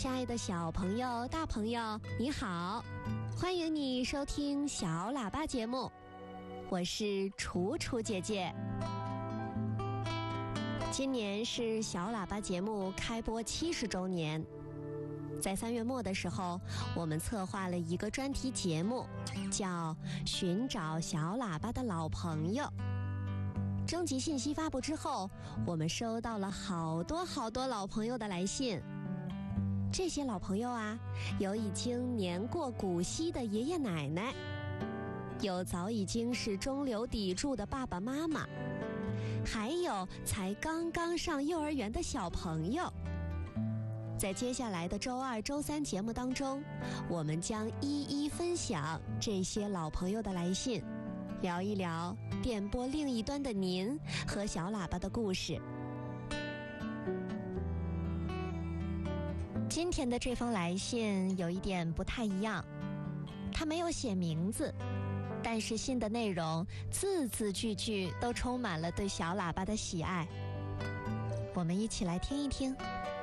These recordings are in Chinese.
亲爱的小朋友、大朋友，你好，欢迎你收听小喇叭节目，我是楚楚姐姐。今年是小喇叭节目开播70周年，在3月末的时候，我们策划了一个专题节目，叫《寻找小喇叭的老朋友》。征集信息发布之后，我们收到了好多老朋友的来信。这些老朋友啊，有已经年过古稀的爷爷奶奶，有早已经是中流砥柱的爸爸妈妈，还有才刚刚上幼儿园的小朋友。在接下来的周2、周3节目当中，我们将一一分享这些老朋友的来信，聊一聊电波另一端的您和小喇叭的故事。今天的这封来信有一点不太一样，他没有写名字，但是信的内容字字句句都充满了对小喇叭的喜爱。我们一起来听一听。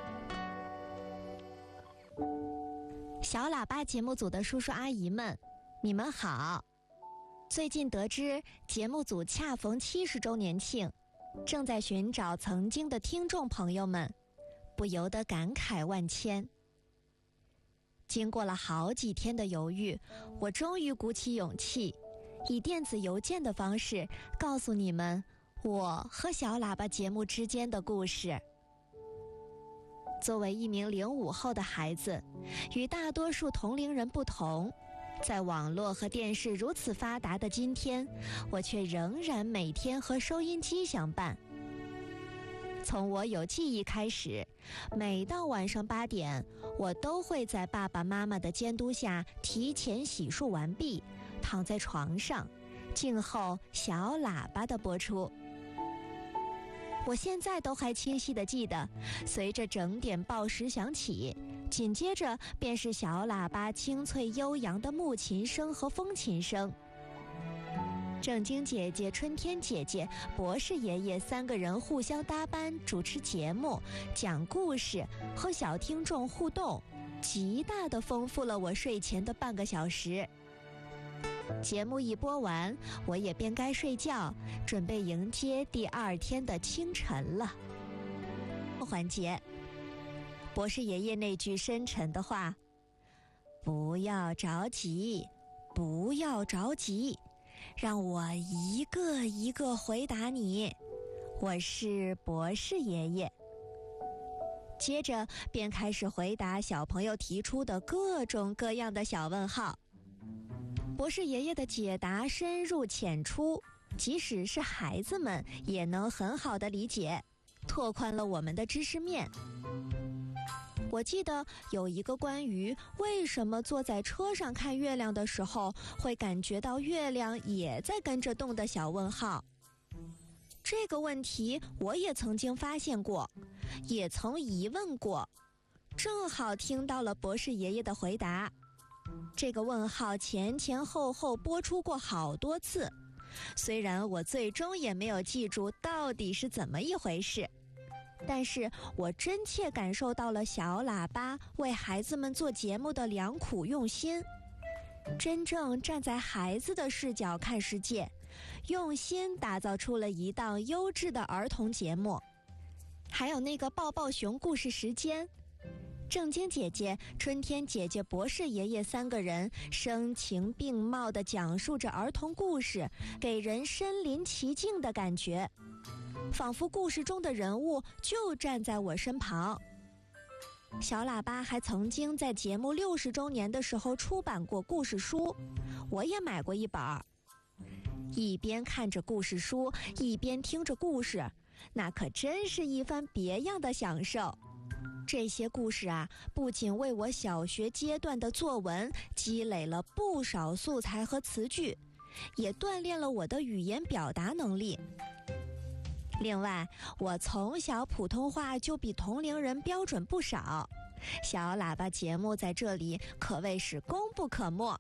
小喇叭节目组的叔叔阿姨们，你们好！最近得知节目组恰逢70周年庆，正在寻找曾经的听众朋友们，不由得感慨万千。经过了好几天的犹豫，我终于鼓起勇气，以电子邮件的方式告诉你们我和小喇叭节目之间的故事。作为一名05后的孩子，与大多数同龄人不同，在网络和电视如此发达的今天，我却仍然每天和收音机相伴。从我有记忆开始，每到晚上8点，我都会在爸爸妈妈的监督下提前洗漱完毕，躺在床上，静候小喇叭的播出。我现在都还清晰地记得，随着整点报时响起，紧接着便是小喇叭清脆悠扬的木琴声和风琴声。正经姐姐、春天姐姐、博士爷爷3个人互相搭班主持节目，讲故事，和小听众互动，极大地丰富了我睡前的半个小时。节目一播完，我也便该睡觉，准备迎接第2天的清晨了。环节，博士爷爷那句深沉的话：不要着急，不要着急，让我一个一个回答你，我是博士爷爷。接着便开始回答小朋友提出的各种各样的小问号。博士爷爷的解答深入浅出，即使是孩子们也能很好的理解，拓宽了我们的知识面。我记得有一个关于为什么坐在车上看月亮的时候会感觉到月亮也在跟着动的小问号。这个问题我也曾经发现过，也曾疑问过，正好听到了博士爷爷的回答。这个问号前后播出过好多次，虽然我最终也没有记住到底是怎么一回事，但是我真切感受到了小喇叭为孩子们做节目的良苦用心，真正站在孩子的视角看世界，用心打造出了一档优质的儿童节目。还有那个抱抱熊故事时间，正经姐姐、春天姐姐、博士爷爷3个人声情并茂地讲述着儿童故事，给人身临其境的感觉，仿佛故事中的人物就站在我身旁。小喇叭还曾经在节目60周年的时候出版过故事书，我也买过一本。一边看着故事书，一边听着故事，那可真是一番别样的享受。这些故事啊，不仅为我小学阶段的作文积累了不少素材和词句，也锻炼了我的语言表达能力。另外，我从小普通话就比同龄人标准不少，小喇叭节目在这里可谓是功不可没。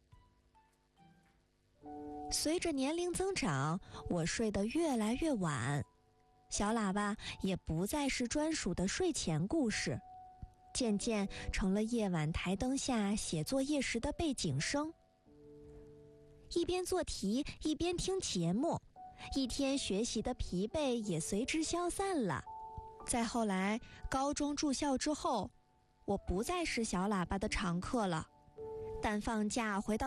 随着年龄增长，我睡得越来越晚，小喇叭也不再是专属的睡前故事。 渐渐成了夜晚台灯下写作业时的背景声。一边做题一边听节目，一天学习的疲惫也随之消散了。再后来，高中住校之后，我不再是小喇叭的常客了。但放假回到